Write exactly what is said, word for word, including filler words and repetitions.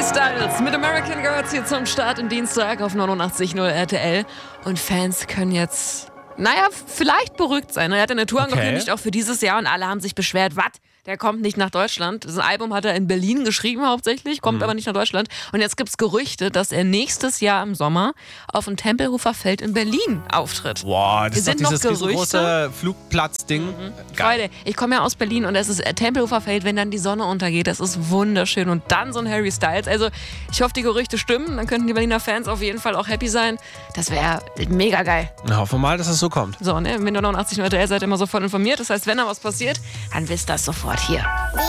Styles mit American Girls hier zum Start im Dienstag auf neunundachtzig Komma null R T L. Und Fans können jetzt, naja, vielleicht beruhigt sein. Er hat eine Tour Okay. angekündigt, auch für dieses Jahr. Und alle haben sich beschwert, was? Der kommt nicht nach Deutschland. Das Album hat er in Berlin geschrieben hauptsächlich, kommt Mhm. aber nicht nach Deutschland. Und jetzt gibt es Gerüchte, dass er nächstes Jahr im Sommer auf dem Tempelhofer Feld in Berlin auftritt. Boah, das Wir ist doch sind noch dieses Gerüchte. riesengroße Flugplatzding. Geil. Freunde, ich komme ja aus Berlin und es ist äh, Tempelhofer Feld, wenn dann die Sonne untergeht. Das ist wunderschön. Und dann so ein Harry Styles. Also ich hoffe, die Gerüchte stimmen. Dann könnten die Berliner Fans auf jeden Fall auch happy sein. Das wäre mega geil. Na, hoffen wir mal, dass es so kommt. So, ne? Wenn ihr neunundachtzig Komma null R T L seid, immer sofort informiert. Das heißt, wenn da was passiert, dann wisst ihr das sofort hier.